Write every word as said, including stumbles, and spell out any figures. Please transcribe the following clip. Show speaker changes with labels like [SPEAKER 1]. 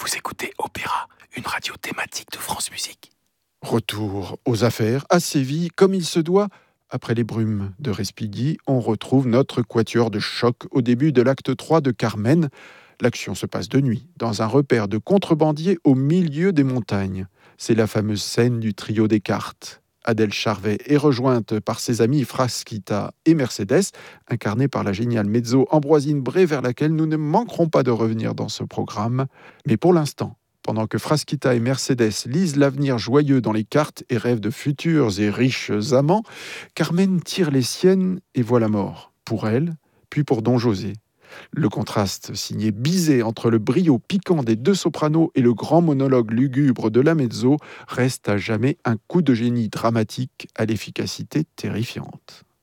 [SPEAKER 1] Vous écoutez Opéra, une radio thématique de France Musique.
[SPEAKER 2] Retour aux affaires, à Séville, comme il se doit. Après les brumes de Respighi, on retrouve notre quatuor de choc au début de l'acte trois de Carmen. L'action se passe de nuit, dans un repère de contrebandiers au milieu des montagnes. C'est la fameuse scène du trio des cartes. Adèle Charvet est rejointe par ses amis Frasquita et Mercedes, incarnés par la géniale mezzo Ambroisine Bray, vers laquelle nous ne manquerons pas de revenir dans ce programme. Mais pour l'instant, pendant que Frasquita et Mercedes lisent l'avenir joyeux dans les cartes et rêvent de futurs et riches amants, Carmen tire les siennes et voit la mort, pour elle, puis pour Don José. Le contraste signé Bizet entre le brio piquant des deux sopranos et le grand monologue lugubre de la mezzo reste à jamais un coup de génie dramatique à l'efficacité terrifiante.